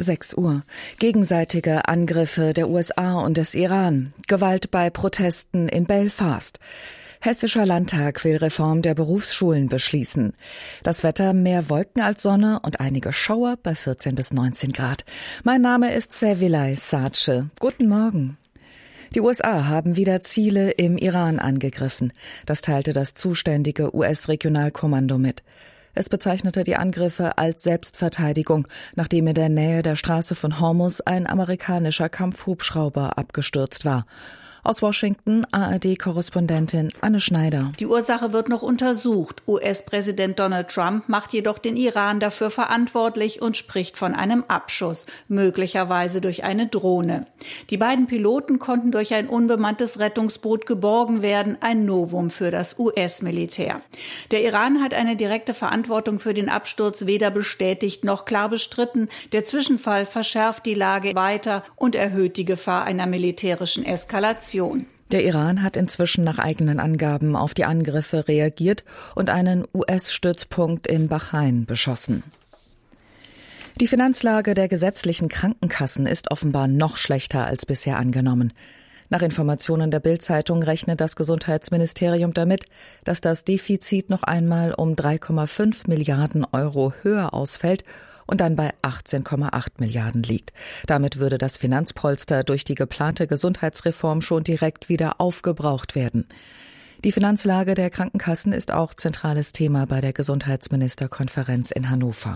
6 Uhr. Gegenseitige Angriffe der USA und des Iran. Gewalt bei Protesten in Belfast. Hessischer Landtag will Reform der Berufsschulen beschließen. Das Wetter: mehr Wolken als Sonne und einige Schauer bei 14 bis 19 Grad. Mein Name ist Servilay Sace. Guten Morgen. Die USA haben wieder Ziele im Iran angegriffen. Das teilte das zuständige US-Regionalkommando mit. Es bezeichnete die Angriffe als Selbstverteidigung, nachdem in der Nähe der Straße von Hormuz ein amerikanischer Kampfhubschrauber abgestürzt war. Aus Washington ARD-Korrespondentin Anne Schneider. Die Ursache wird noch untersucht. US-Präsident Donald Trump macht jedoch den Iran dafür verantwortlich und spricht von einem Abschuss, möglicherweise durch eine Drohne. Die beiden Piloten konnten durch ein unbemanntes Rettungsboot geborgen werden, ein Novum für das US-Militär. Der Iran hat eine direkte Verantwortung für den Absturz weder bestätigt noch klar bestritten. Der Zwischenfall verschärft die Lage weiter und erhöht die Gefahr einer militärischen Eskalation. Der Iran hat inzwischen nach eigenen Angaben auf die Angriffe reagiert und einen US-Stützpunkt in Bahrain beschossen. Die Finanzlage der gesetzlichen Krankenkassen ist offenbar noch schlechter als bisher angenommen. Nach Informationen der Bild-Zeitung rechnet das Gesundheitsministerium damit, dass das Defizit noch einmal um 3,5 Milliarden Euro höher ausfällt und dann bei 18,8 Milliarden liegt. Damit würde das Finanzpolster durch die geplante Gesundheitsreform schon direkt wieder aufgebraucht werden. Die Finanzlage der Krankenkassen ist auch zentrales Thema bei der Gesundheitsministerkonferenz in Hannover.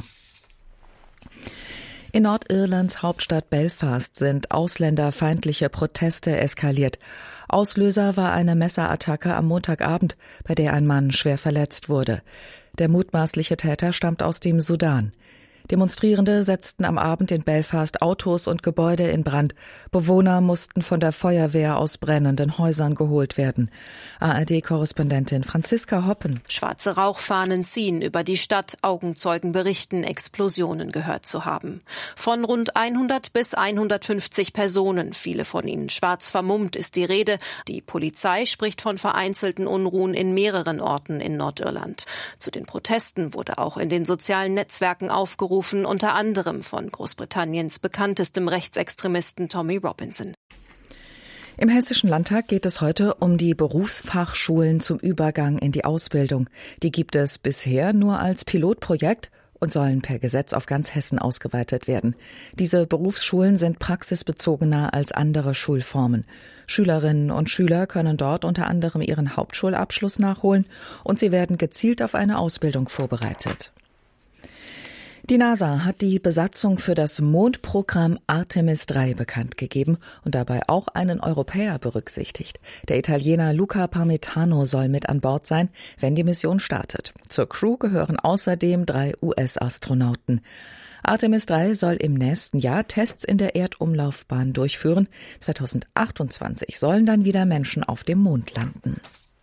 In Nordirlands Hauptstadt Belfast sind ausländerfeindliche Proteste eskaliert. Auslöser war eine Messerattacke am Montagabend, bei der ein Mann schwer verletzt wurde. Der mutmaßliche Täter stammt aus dem Sudan. Demonstrierende setzten am Abend in Belfast Autos und Gebäude in Brand. Bewohner mussten von der Feuerwehr aus brennenden Häusern geholt werden. ARD-Korrespondentin Franziska Hoppen. Schwarze Rauchfahnen ziehen über die Stadt. Augenzeugen berichten, Explosionen gehört zu haben. Von rund 100 bis 150 Personen, viele von ihnen schwarz vermummt, ist die Rede. Die Polizei spricht von vereinzelten Unruhen in mehreren Orten in Nordirland. Zu den Protesten wurde auch in den sozialen Netzwerken aufgerufen, unter anderem von Großbritanniens bekanntestem Rechtsextremisten Tommy Robinson. Im Hessischen Landtag geht es heute um die Berufsfachschulen zum Übergang in die Ausbildung. Die gibt es bisher nur als Pilotprojekt und sollen per Gesetz auf ganz Hessen ausgeweitet werden. Diese Berufsschulen sind praxisbezogener als andere Schulformen. Schülerinnen und Schüler können dort unter anderem ihren Hauptschulabschluss nachholen und sie werden gezielt auf eine Ausbildung vorbereitet. Die NASA hat die Besatzung für das Mondprogramm Artemis 3 bekannt gegeben und dabei auch einen Europäer berücksichtigt. Der Italiener Luca Parmitano soll mit an Bord sein, wenn die Mission startet. Zur Crew gehören außerdem 3 US-Astronauten. Artemis 3 soll im nächsten Jahr Tests in der Erdumlaufbahn durchführen. 2028 sollen dann wieder Menschen auf dem Mond landen.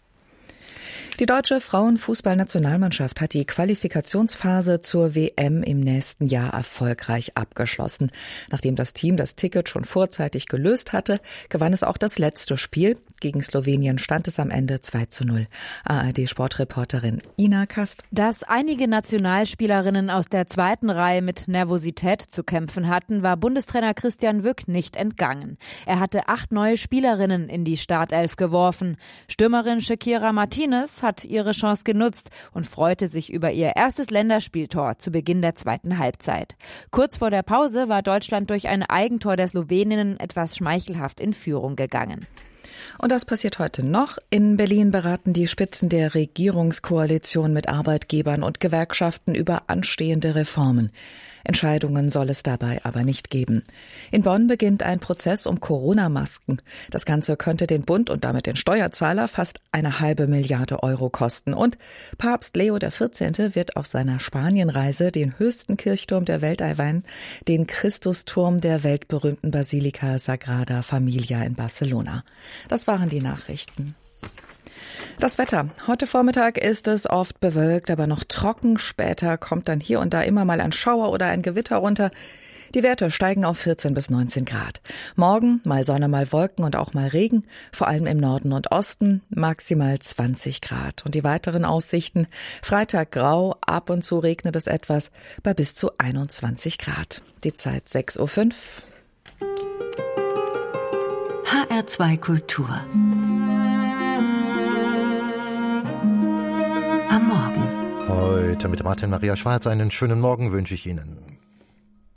Die deutsche Frauenfußballnationalmannschaft hat die Qualifikationsphase zur WM im nächsten Jahr erfolgreich abgeschlossen. Nachdem das Team das Ticket schon vorzeitig gelöst hatte, gewann es auch das letzte Spiel. Gegen Slowenien stand es am Ende 2:0. ARD-Sportreporterin Ina Kast. Dass einige Nationalspielerinnen aus der zweiten Reihe mit Nervosität zu kämpfen hatten, war Bundestrainer Christian Wück nicht entgangen. Er hatte 8 neue Spielerinnen in die Startelf geworfen. Stürmerin Shakira Martinez hat ihre Chance genutzt und freute sich über ihr erstes Länderspieltor zu Beginn der zweiten Halbzeit. Kurz vor der Pause war Deutschland durch ein Eigentor der Sloweninnen etwas schmeichelhaft in Führung gegangen. Und das passiert heute noch. In Berlin beraten die Spitzen der Regierungskoalition mit Arbeitgebern und Gewerkschaften über anstehende Reformen. Entscheidungen soll es dabei aber nicht geben. In Bonn beginnt ein Prozess um Corona-Masken. Das Ganze könnte den Bund und damit den Steuerzahler fast 1,5 Milliarde Euro kosten. Und Papst Leo XIV. Wird auf seiner Spanienreise den höchsten Kirchturm der Welt einweihen, den Christusturm der weltberühmten Basilika Sagrada Familia in Barcelona. Das waren die Nachrichten. Das Wetter. Heute Vormittag ist es oft bewölkt, aber noch trocken. Später kommt dann hier und da immer mal ein Schauer oder ein Gewitter runter. Die Werte steigen auf 14 bis 19 Grad. Morgen mal Sonne, mal Wolken und auch mal Regen, vor allem im Norden und Osten, maximal 20 Grad. Und die weiteren Aussichten: Freitag grau, ab und zu regnet es etwas, bei bis zu 21 Grad. Die Zeit 6:05 Uhr. HR2 Kultur. Am Morgen. Heute mit Martin Maria Schwarz einen schönen Morgen wünsche ich Ihnen.